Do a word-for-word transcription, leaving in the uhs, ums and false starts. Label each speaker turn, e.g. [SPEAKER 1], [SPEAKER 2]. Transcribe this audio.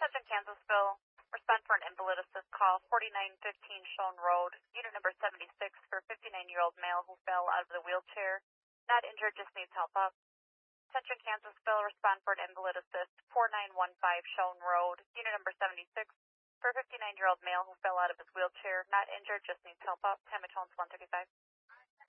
[SPEAKER 1] Attention Kansasville. Respond for an invalid assist call, forty-nine fifteen Schoen Road, unit number seventy-six for fifty-nine-year-old male who fell out of the wheelchair. Not injured, just needs help up. Attention Kansasville. Respond for an invalid assist, four nine one five Schoen Road, unit number seventy-six for fifty-nine-year-old male who fell out of his wheelchair. Not injured, just needs help up. Time at one thirty-five.